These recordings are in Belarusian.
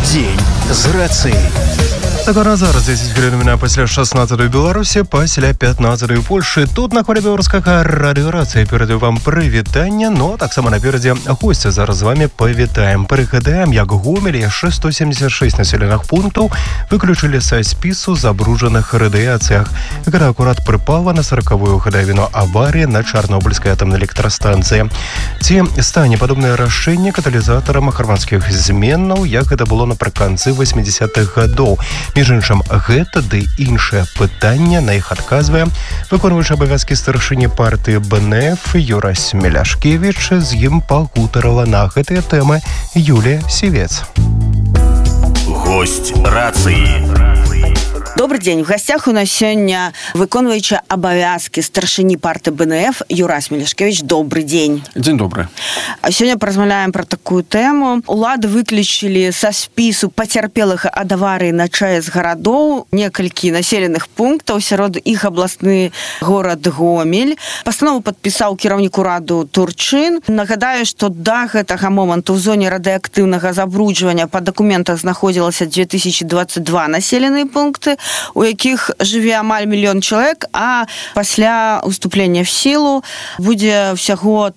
Дзень з рацыяй. Так, зараз 10 хвилин після 16-ї Білорусі, після 15-ї Польщі. Тут на хвилі Білоруського радіо Рації передаю вам привітання, но так само напереді гості зараз з вами повітаємо. Пригадаємо, як Гомель ще 176 населених пунктів виключили з спису забруджених радіаціях, яка акурат припала на 40-ю годовину аварії на Чорнобильській атомній електростанції. Ці стане подобне рішення каталізатором хорватських зменаў, як це було наприкінці 80-х годів. Між іншим, гэта ды іншае пытанне на іх адказвае выконваючы абавязкі старшыні партыі БНФ Юрась Меляшкевіч. З ім пагутарыла на гэтыя тэмы Юлія Сівец. Гость рацыі. Добрый день. В гостях у нас сегодня выконваючы абавязкі старшыні партии БНФ Юрась Меляшкевич. Добрый день. День добрый. Сегодня поразмаўляем про такую тему. Улады выключили со спису потерпелых ад аварии на ЧАЭС городов некалькі населенных пунктов, сярод іх абласны город Гомель. Постанову подписал кіраўнік ураду Турчин. Нагадаю, что до гэтага моманту в зоне радыеактыўнага забруджвання по документах знаходзілася 2022 населеныя пункты, у якіх жыве амаль 1 мільён чалавек, а пасля уступлення в силу будзе всяго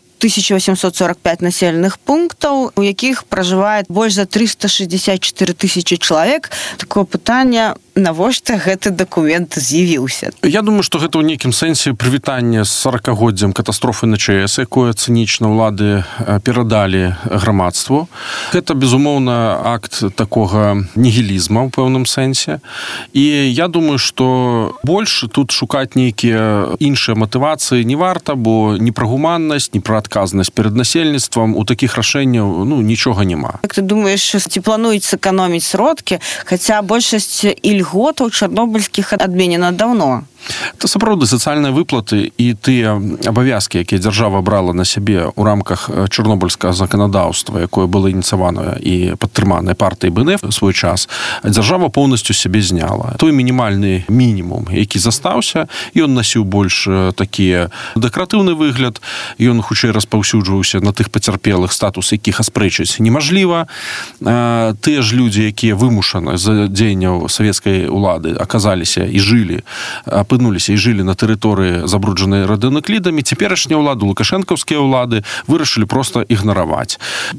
1845 населенных пунктаў, у якіх пражывае больш за 364 тысячи чалавек. Такое пытанне, навошта гэты документ з'явіўся? Я думаю, што гэта ў нейкім сэнсе прывітанне з 40-годдзям катастрофы на ЧАЭС, якое цынічна ўлады перадалі грамадству. Гэта, безумоўна, акт такога нігілізма ў пэўным сэнсе. І я думаю, што больш тут шукаць нейкія іншыя матывацыі не варта, бо ні пра гуманнасць, ні пра адказнасць перад насельніцтвам у такіх рашэнняў нічога няма. Як ты думаеш, ці плануецца эканоміць сродкі, хаця большасць ільготаў чарнобыльскіх адменена даўно? Это сапраўды сацыяльныя выплаты і тыя абавязкі, якія дзяржава брала на сябе ў рамках чорнобыльскага заканадаўства, якое было ініцыяванае і падтрыманае партыяй БНФ у свой час, дзяржава поўнасцю сябе зняла. Той мінімальны мінімум, які застаўся, ён насіў больш такі дэкаратыўны выгляд, ён хутчэй распаўсюджваўся на тых пацярпелых, статус якіх аспрэчыць немажліва. Тыя ж людзі, якія вымушаны з-за дзеянняў савецкай улады аказаліся і жылі, апынуліся і жылі на тэрыторыі забруджанай радыенуклідамі, цяперашняя ўлада, лукашэнкаўскія ўлады вырашылі проста ігнараваць.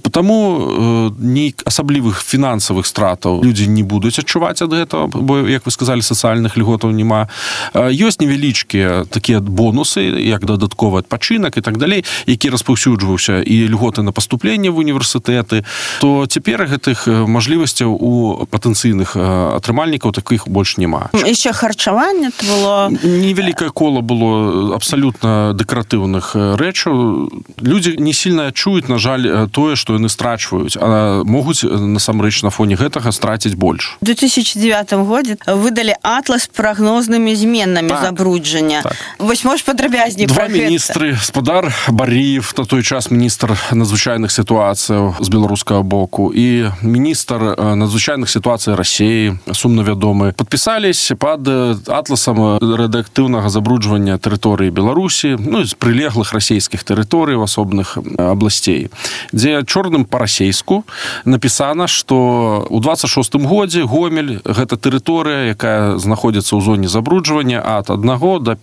Таму асаблівых фінансавых стратаў людзі не будуць адчуваць ад гэтага, бо, як вы сказалі, сацыяльных льготаў няма. Ёсць невялічкія такія бонусы, як дадатковы адпачынак і так далей, які распаўсюджваўся і льготы на паступленне в універсітэты, то цяпер гэтых мажлівасцяў у патэнцыйных атрымальнікаў такіх больш няма. Яшчэ харчаванне было? Невялікае кола было абсалютна дэкаратыўных рэчаў. Людзі не сильна адчуюць, на жаль, тое, што яны страчваюць, а могуць насамрэч на фоне гэтага страціць больш. У 2009 годзе выдалі атлас прагнознымі зменамі забруджання. Так. Вось можаш падрабязней пра гэта? Два міністры, спадар Баріев, на той час міністр надзвычайных сітуацыяў з беларускага боку, і міністр надзвычайных сітуацый Расіі, сумна вядомы, падпісаліся пад атласам радыеактыўнага забруджвання тэрыторыі Беларусі, з прылеглых расійскіх тэрыторый в асобных абласцей, дзе чорным па-расейску напісана, што ў 26-м годзе Гомель — гэта тэрыторыя, якая знаходзіцца ў зоне забруджвання ад 1 до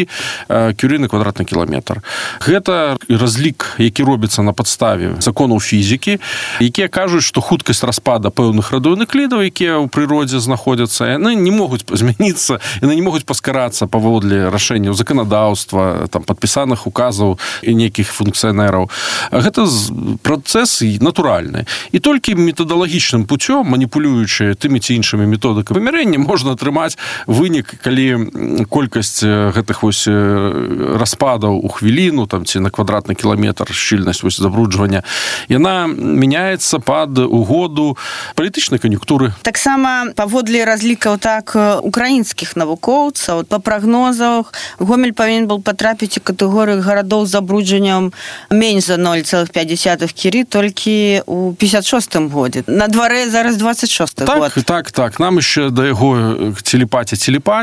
5 кюры на квадратны кіламетр. Гэта разлік, які робіцца на падставе законаў фізікі, якія кажуць, што хуткасць распада пэўных радыенуклідаў, якія ў прыродзе знаходзяцца, яны не могуць змяніцца, яны не могуць паскарацца паводле рашэнняў заканадаўства, падпісаных указаў і нейкіх функцыянераў. Гэта працэс натуральны. І толькі метадалагічным путём, маніпулюючы тымі ці іншымі методыкамі вымярэння, можна атрымаць вынік, калі колькасць гэтых распадаў у хвіліну ці на квадратны кіламетр, шчыльнасць забруджвання, яна мяняецца пад угоду палітычнай кан'юнктуры. Таксама паводле разлікаў украінскіх навукоўцаў, Па прагнозах Гомель павінен быў патрапіць у катэгорыю гарадоў з забруджаннем менш за 0,5 кірі толькі ў 56-м годзе. На дварэ зараз 26-й год. Так. Нам яшчэ да яго телепаць.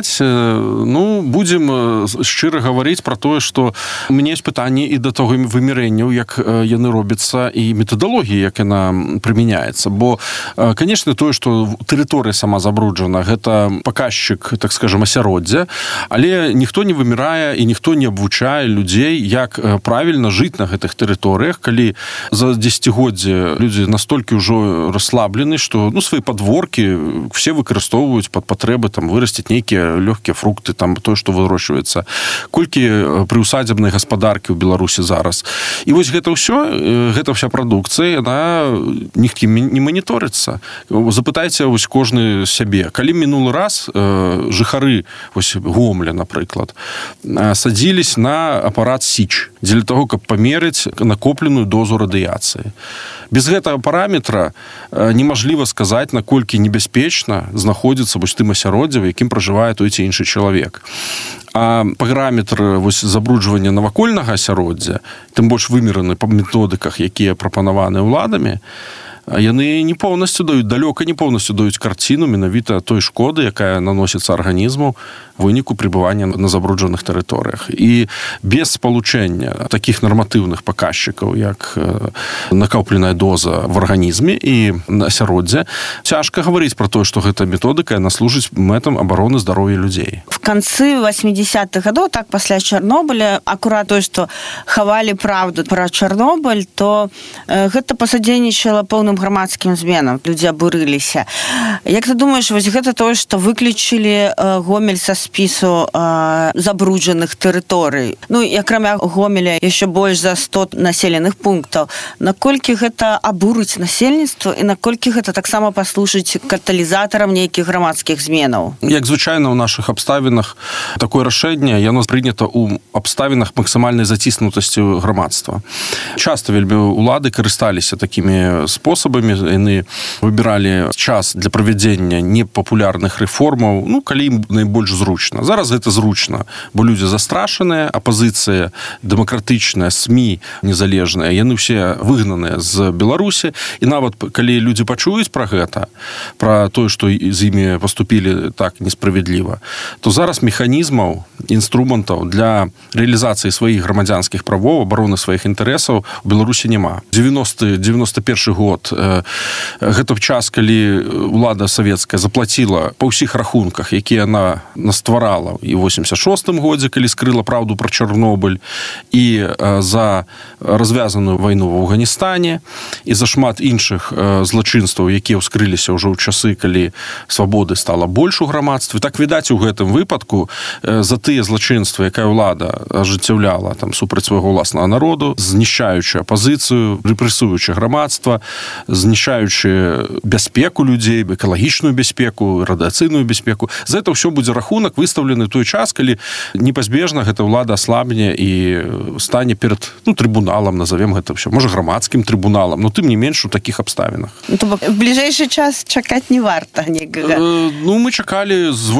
Ну, будзем шчыра гаварыць пра тое, што у мяне ёсць пытанні і да таго вымярэнняў, як яны робяцца, і метадалогіі, як яна прымяняецца. Бо, конечно, тое, што тэрыторыя сама забруджана, гэта паказчык, так скажем, асяроддзя, але ніхто не вымірае і ніхто не абвучае людзей, як правільна жыць на гэтых тэрыторыях, калі за дзесяцігоддзе людзі настолькі ўжо расслаблены, што свае падворкі все выкарыстоўваюць пад патрэбы вырасціць нейкія лёгкія фрукты, тое, што вырошчваецца. Колькі прыусадзебнай гаспадаркі ў Беларусі зараз. І вось гэта ўсё, гэта вся прадукцыя, яна ніхто не маніторыцца. Запытайце вось кожны сябе. Калі мінулы раз жыхары Гомеля, напрыклад, садзілись на апарат СІЧ дзеля таго, каб памерыць накопленую дозу радыяцыі. Без гэтага параметра немажліва сказаць, наколькі небяспечна знаходзіцца вось тым асяроддзе, у якім пражывае той ці іншы чалавек. А параметр забруджвання навакольнага асяроддзя, тым больш вымераны па методыках, якія прапанаваны ўладамі, яны не поўнасцю даюць, далёка не поўнасцю даюць карціну менавіта той шкоды, якая наносіцца арганізму у выніку пребывання на забруджаных тэрыторыях. І без спалучэння такіх нарматыўных паказчыкаў, як накопленая доза в арганізме і на асяроддзе, цяжка гаварыць пра тое, што гэта методыка, яна служыць мэтам абароны здароўя людзей. В канцы 80-х гадоў, так пасля Чарнобыля, акурат тое, што хавалі правду пра Чарнобыль, то гэта пасадзейнічала поўным грамадскім зменам. Людзі абурыліся. Як ты думаеш, вось гэта тое, што выключылі Гомель са спісу забруджаных тэрыторый. Ну, і акрамя Гомеля яшчэ больш за 100 населеных пунктаў. Наколькі гэта абурыць насельніцтва і наколькі гэта таксама паслужыць каталізатарам нейкіх грамадскіх зменаў? Як звычайна ў нашых абставінах, такое рашэнне, яно прынята ў абставінах максімальнай заціснутасці грамадства. Часта вельмі улады карысталіся такімі спосабамі, яны выбіралі час для правядзення непапулярных рэформаў, калі ім найбольш зручна. Зараз гэта зручна, бо людзі застрашаныя, апазіцыя дэмакратычная, СМІ незалежная, яны ўсе выгнаныя з Беларусі, і нават калі людзі пачуюць пра гэта, пра тое, што з імі паступілі так несправядліва, то зараз механізмаў, інструментаў для рэалізацыі сваіх грамадзянскіх правоў, абароны сваіх інтарэсаў у Беларусі няма. 91 год, гэта час, калі ўлада савецкая заплаціла па ўсіх рахунках, якія яна стварала і ў 86-м годзе, калі скрыла праўду пра Чарнобыль, і за развязаную вайну в Афганістане, і за шмат іншых злачынстваў, якія ўскрыліся ўжо ў часы, калі свабоды стала больш у грамадстве. Так, відаць, у гэтым выпадку за тыя злачынствы, якая ўлада ажыццяўляла супраць свайго ўласнага народу, знішчаючы апазіцыю, рэпрэсуючы грамадства, знішчаючы бяспеку людзей, экалагічную бяспеку, радыацыйную бяспеку. За это ўсё будзе рахунак выстаўлены той час, калі непазбежна гэта ўлада аслабне і стане перад трыбуналам, назовем гэта ўсё, можа, грамадскім трыбуналам, но тым не менш у такіх абставінах. То бок в бліжэйшы час чакаць не варта некага. Мы чакалі з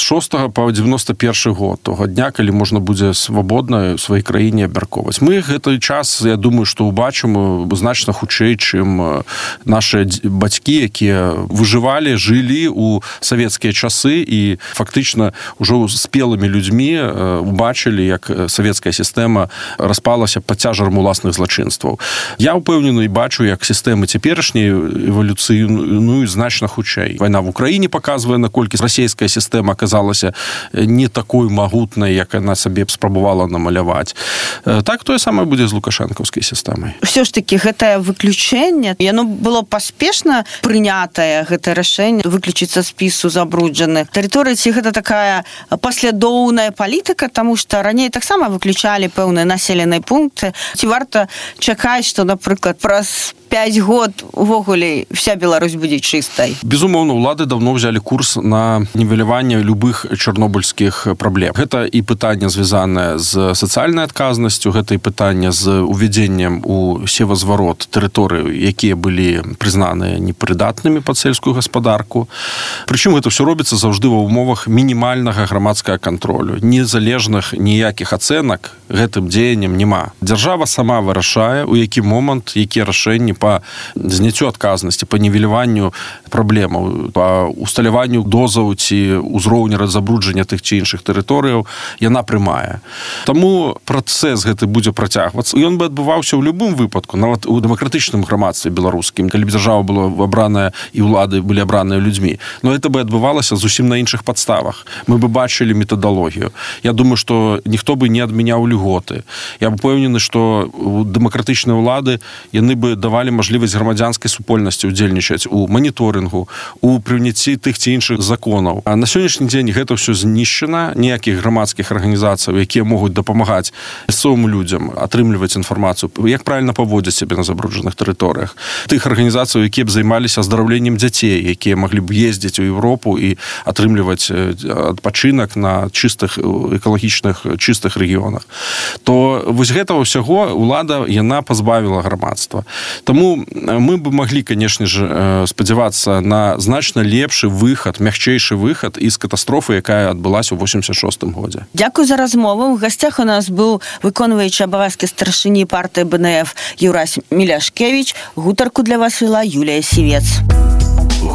86 по 91 год, того дня, калі можна будзе свабодна ў сваёй краіне абмяркоўваць. Мы гэты час, я думаю, што ўбачым значна хутчэй, чым наши бацькі, якія выжывалі, жылі ў савецкія часы і фактычна ўжо спелымі людзьмі убачылі, як савецкая сістэма распалася пад цяжарам уласных злачынстваў. Я ўпэўнены і бачу, як сістэмы цяперашняй эвалюцыйнуюць значна хутчэй. Вайна в Украіне паказвае, наколькі расійская сістэма аказалася не такой магутнай, як яна сабе спрабавала намаляваць. Так тое самае будзе з лукашэнкаўскай сістэмай. Все ж таки гэтае выключэнне, яно было паспешна прынятае, гэтае рашэнне выключыць са спісу забруджаных тэрыторый, ці гэта такая паслядоўная палітыка, таму што раней таксама выключалі пэўныя населеныя пункты. Ці варта чакаць, што, напрыклад, праз 5 год увогуле вся Беларусь будзе чыстай? Безумоўна, улады давно взяли курс на нівеляванне любых чарнобыльскіх праблем. Гэта і пытанне звязанае з сацыяльнай адказнасцю, гэта і пытанне з увядзеннем у севазварот тэрыторыі, якія былі былі прызнаныя непрыдатнымі пад сельскую гаспадарку. Прычым гэта ўсё робіцца заўжды ва ўмовах мінімальнага грамадскага кантролю. Незалежных ніякіх ацэнак гэтым дзеянням няма. Дзяржава сама вырашае, у які момант, якія рашэнні па зняццю адказнасці, па нівеляванню праблемаў, па усталяванню дозаў ці ўзроўня забруджання тых ці іншых тэрыторыяў яна прымае. Таму працэс гэты будзе працягвацца. Ён бы адбываўся ў любым выпадку, нават у дэмакратычным грамадстве беларускім, калі б дзяржава была абраная і ўлады былі абраныя людзьмі. Но это бы адбывалася зусім на іншых падставах. Мы бы бачылі метадалогію. Я думаю, што ніхто бы не адмяняў льготы. Я упэўнены, што дэмакратычныя ўлады яны бы давалі мажлівасць грамадзянскай супольнасці ўдзельнічаць у маніторынгу, у прыняцці тых ці іншых законаў. А на сённяшні дзень гэта ўсё знішчана, ніякіх грамадскіх арганізацый, якія могуць дапамагаць мясцовым людзям атрымліваць інфармацыю, як правільна паводзіць сябе на забруджаных тэрыторыях. Тых арганізацый, якія б займаліся аздараўленнем дзяцей, якія маглі б ездзіць у Еўропу і атрымліваць адпачынак на чыстых, экалагічных, чыстых рэгіёнах. То вось гэтага ўсяго ўлада, яна пазбавіла грамадства. Таму мы бы маглі, канешне ж, спадзявацца на значна лепшы выхад, мягчэйшы выхад з катастрофы, якая адбылася ў 86-м годзе. Дзякую за размову. У гасцях у нас быў выконваючы абавязкі старшыні партыі БНФ Юрась Міляшкевіч. Гутарку для вас вела Юлія Сівец.